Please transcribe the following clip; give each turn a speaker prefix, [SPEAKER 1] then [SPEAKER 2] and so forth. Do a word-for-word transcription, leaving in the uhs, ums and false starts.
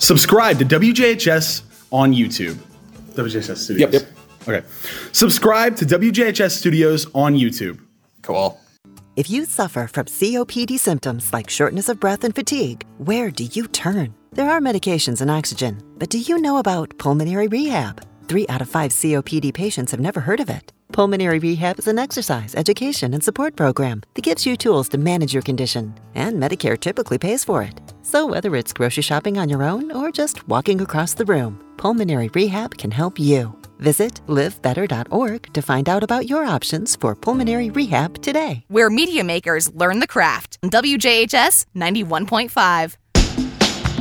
[SPEAKER 1] Subscribe to W J H S on YouTube. W J H S Studios.
[SPEAKER 2] Yep, yep.
[SPEAKER 1] Okay. Subscribe to W J H S Studios on YouTube.
[SPEAKER 2] Cool.
[SPEAKER 3] If you suffer from C O P D symptoms like shortness of breath and fatigue, where do you turn? There are medications and oxygen, but do you know about pulmonary rehab? Three out of five C O P D patients have never heard of it. Pulmonary Rehab is an exercise, education, and support program that gives you tools to manage your condition, and Medicare typically pays for it. So whether it's grocery shopping on your own or just walking across the room, Pulmonary Rehab can help you. Visit live better dot org to find out about your options for pulmonary rehab today.
[SPEAKER 4] Where media makers learn the craft. W J H S ninety-one point five.